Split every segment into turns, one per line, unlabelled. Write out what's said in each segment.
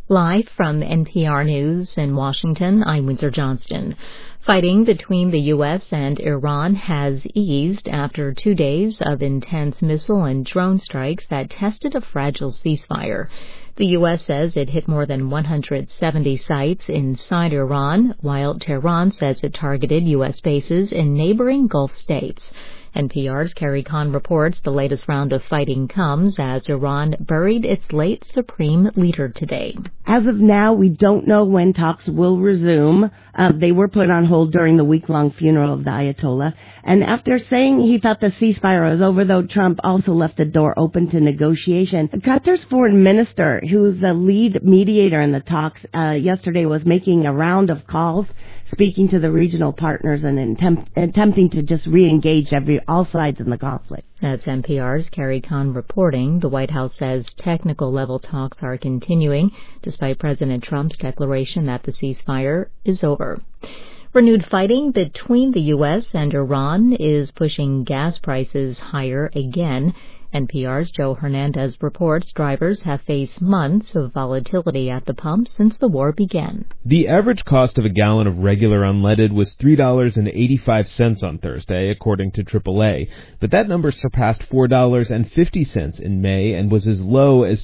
Live from NPR News in Washington, I'm Windsor Johnston. Fighting between the U.S. and Iran has eased after 2 days of intense missile and drone strikes that tested a fragile ceasefire. The U.S. says it hit more than 170 sites inside Iran, while Tehran says it targeted U.S. bases in neighboring Gulf states. NPR's Carrie Kahn reports the latest round of fighting comes as Iran buried its late supreme leader today.
As of now, we don't know when talks will resume. They were put on hold during the week-long funeral of the Ayatollah. And after saying he thought the ceasefire was over, though, Trump also left the door open to negotiation. Qatar's foreign minister, who's the lead mediator in the talks, yesterday was making a round of calls, speaking to the regional partners and attempting to just re-engage all sides in the conflict.
That's NPR's Carrie Kahn reporting. The White House says technical-level talks are continuing, despite President Trump's declaration that the ceasefire is over. Renewed fighting between the U.S. and Iran is pushing gas prices higher again. NPR's Joe Hernandez reports drivers have faced months of volatility at the pump since the war began.
The average cost of a gallon of regular unleaded was $3.85 on Thursday, according to AAA. But that number surpassed $4.50 in May and was as low as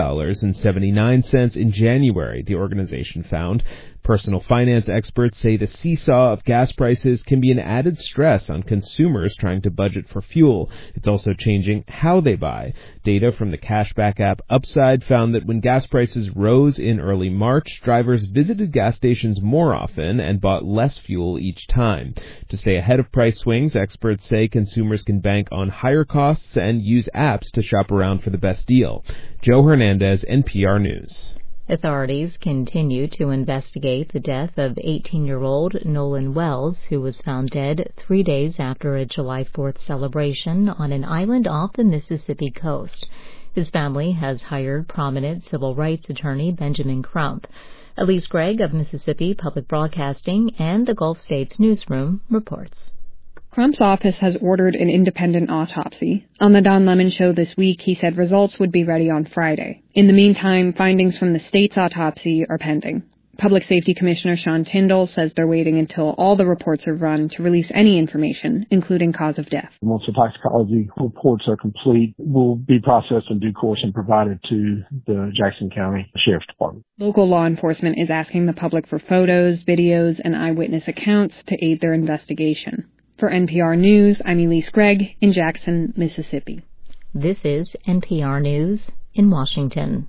$2.79 in January, the organization found. Personal finance experts say the seesaw of gas prices can be an added stress on consumers trying to budget for fuel. It's also changing how they buy. Data from the cashback app Upside found that when gas prices rose in early March, drivers visited gas stations more often and bought less fuel each time. To stay ahead of price swings, experts say consumers can bank on higher costs and use apps to shop around for the best deal. Joe Hernandez, NPR News.
Authorities continue to investigate the death of 18-year-old Nolan Wells, who was found dead 3 days after a July 4th celebration on an island off the Mississippi coast. His family has hired prominent civil rights attorney Benjamin Crump. Elise Gregg of Mississippi Public Broadcasting and the Gulf States Newsroom reports.
Crump's office has ordered an independent autopsy. On the Don Lemon Show this week, he said results would be ready on Friday. In the meantime, findings from the state's autopsy are pending. Public Safety Commissioner Sean Tyndall says they're waiting until all the reports are run to release any information, including cause of death.
Once the toxicology reports are complete, will be processed in due course and provided to the Jackson County Sheriff's Department.
Local law enforcement is asking the public for photos, videos, and eyewitness accounts to aid their investigation. For NPR News, I'm Elise Gregg in Jackson, Mississippi.
This is NPR News in Washington.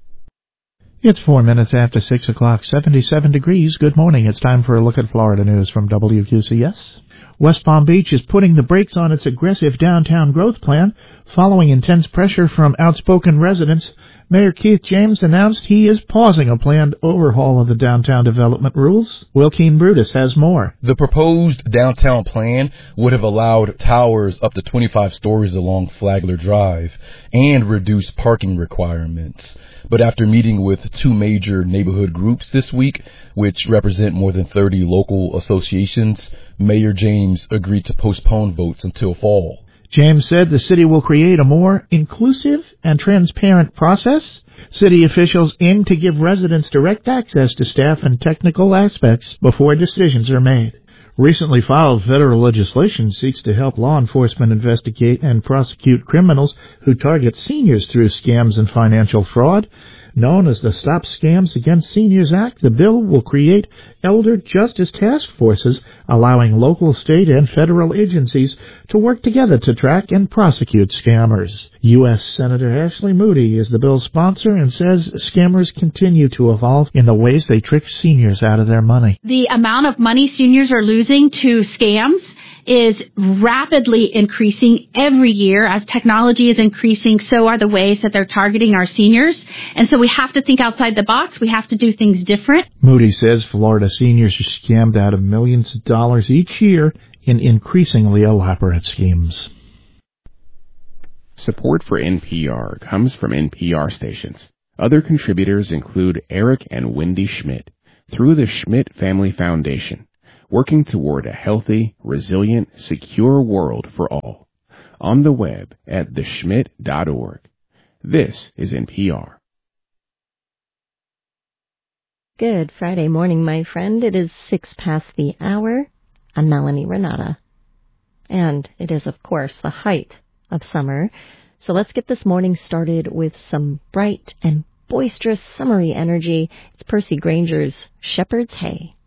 It's 4 minutes after 6 o'clock, 77 degrees. Good morning. It's time for a look at Florida news from WQCS. West Palm Beach is putting the brakes on its aggressive downtown growth plan following intense pressure from outspoken residents. Mayor Keith James announced he is pausing a planned overhaul of the downtown development rules. Wilkeen Brutus has more.
The proposed downtown plan would have allowed towers up to 25 stories along Flagler Drive and reduced parking requirements. But after meeting with two major neighborhood groups this week, which represent more than 30 local associations, Mayor James agreed to postpone votes until fall.
James said the city will create a more inclusive and transparent process. City officials aim to give residents direct access to staff and technical aspects before decisions are made. Recently filed federal legislation seeks to help law enforcement investigate and prosecute criminals who target seniors through scams and financial fraud. Known as the Stop Scams Against Seniors Act, the bill will create elder justice task forces, allowing local, state, and federal agencies to work together to track and prosecute scammers. U.S. Senator Ashley Moody is the bill's sponsor and says scammers continue to evolve in the ways they trick seniors out of their money.
The amount of money seniors are losing to scams is rapidly increasing every year. As technology is increasing, so are the ways that they're targeting our seniors. And so we have to think outside the box. We have to do things different.
Moody says Florida seniors are scammed out of millions of dollars each year in increasingly elaborate schemes.
Support for NPR comes from NPR stations. Other contributors include Eric and Wendy Schmidt through the Schmidt Family Foundation, working toward a healthy, resilient, secure world for all. On the web at theschmidt.org. This is NPR.
Good Friday morning, my friend. It is 6 past the hour. I'm Melanie Renata. And it is, of course, the height of summer. So let's get this morning started with some bright and boisterous summery energy. It's Percy Granger's Shepherd's Hay.